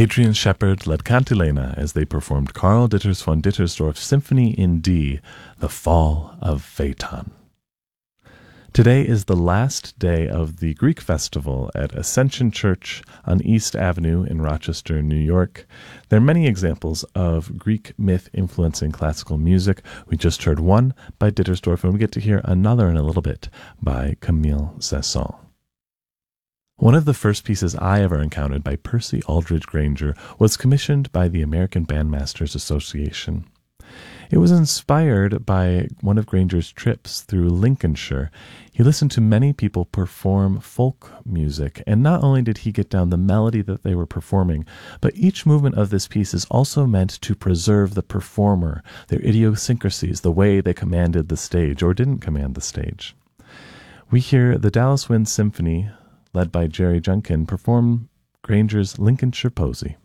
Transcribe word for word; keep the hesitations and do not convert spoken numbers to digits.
Adrian Shepard led Cantilena as they performed Karl Ditters von Dittersdorf's Symphony in D, The Fall of Phaeton. Today is the last day of the Greek Festival at Ascension Church on East Avenue in Rochester, New York. There are many examples of Greek myth influencing classical music. We just heard one by Dittersdorf, and we get to hear another in a little bit by Camille Saint-Saëns. One of the first pieces I ever encountered by Percy Aldridge Granger was commissioned by the American Bandmasters Association. It was inspired by one of Granger's trips through Lincolnshire. He listened to many people perform folk music, and not only did he get down the melody that they were performing, but each movement of this piece is also meant to preserve the performer, their idiosyncrasies, the way they commanded the stage or didn't command the stage. We hear the Dallas Wind Symphony, led by Jerry Junkin, perform Granger's Lincolnshire Posy.